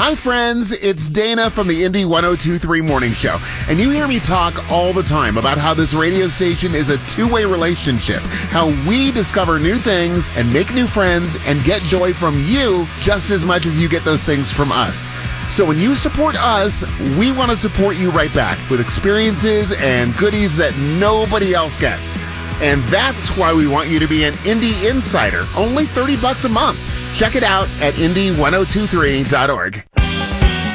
Hi, friends. It's Dana from the Indie 102.3 Morning Show. And you hear me talk all the time about how this radio station is a two-way relationship, how we discover new things and make new friends and get joy from you just as much as you get those things from us. So when you support us, we want to support you right back with experiences and goodies that nobody else gets. And that's why we want you to be an Indie Insider, only $30 a month. Check it out at indie1023.org.